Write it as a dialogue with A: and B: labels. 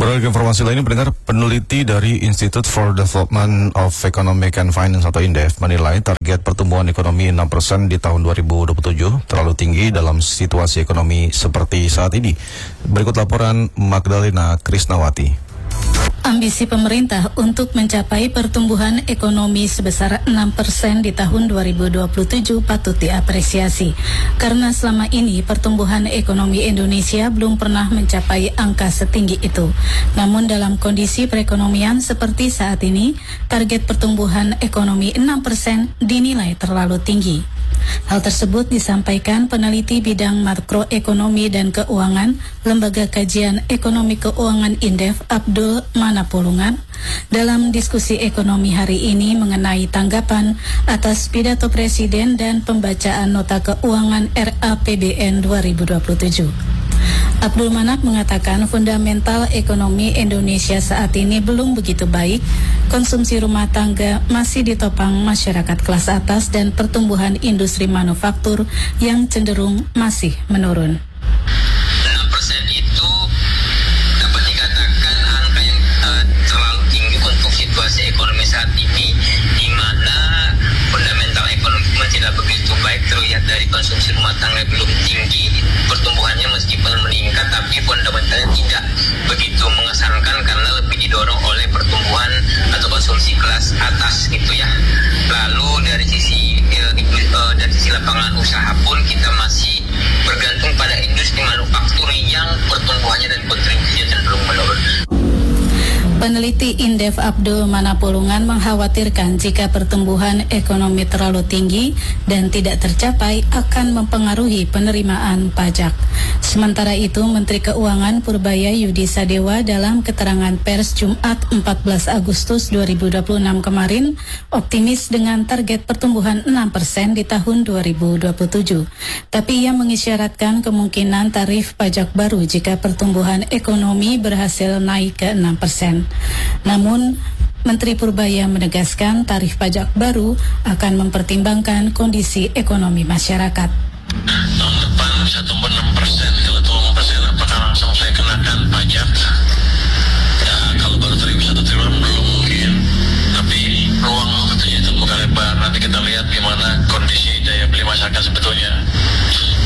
A: Beralih ke informasi lain, pendengar, peneliti dari Institute for Development of Economic and Finance atau INDEF menilai target pertumbuhan ekonomi 6% di tahun 2027 terlalu tinggi dalam situasi ekonomi seperti saat ini. Berikut laporan Magdalena Krisnawati.
B: Ambisi pemerintah untuk mencapai pertumbuhan ekonomi sebesar 6% di tahun 2027 patut diapresiasi. Karena selama ini pertumbuhan ekonomi Indonesia belum pernah mencapai angka setinggi itu. Namun dalam kondisi perekonomian seperti saat ini, target pertumbuhan ekonomi 6% dinilai terlalu tinggi. Hal tersebut disampaikan peneliti bidang makroekonomi dan keuangan Lembaga Kajian Ekonomi Keuangan INDEF Abdul Manapulungan dalam diskusi ekonomi hari ini mengenai tanggapan atas pidato Presiden dan pembacaan nota keuangan RAPBN 2027. Abdul Manap mengatakan fundamental ekonomi Indonesia saat ini belum begitu baik, konsumsi rumah tangga masih ditopang masyarakat kelas atas dan pertumbuhan industri manufaktur yang cenderung masih menurun.
C: 6% itu dapat dikatakan angka yang terlalu tinggi untuk situasi ekonomi saat ini, di mana fundamental ekonomi tidak begitu baik, terlihat dari konsumsi rumah tangga belum tinggi, pertumbuhannya meskipun meningkat tapi fundamentalnya tidak begitu mengesankan karena lebih didorong oleh pertumbuhan atau konsumsi kelas atas gitu ya. Lalu dari sisi lapangan usaha pun kita masih bergantung pada industri manufaktur yang pertumbuhannya dan kontribusinya cenderung menurun.
B: Peneliti INDEF Abdul Manapulungan mengkhawatirkan jika pertumbuhan ekonomi terlalu tinggi dan tidak tercapai akan mempengaruhi penerimaan pajak. Sementara itu, Menteri Keuangan Purbaya Yudi Sadewa dalam keterangan pers Jumat 14 Agustus 2026 kemarin optimis dengan target pertumbuhan 6% di tahun 2027. Tapi ia mengisyaratkan kemungkinan tarif pajak baru jika pertumbuhan ekonomi berhasil naik ke 6%. Namun, Menteri Purbaya menegaskan tarif pajak baru akan mempertimbangkan kondisi ekonomi masyarakat.
C: Tahun depan bisa tumbuh 6%.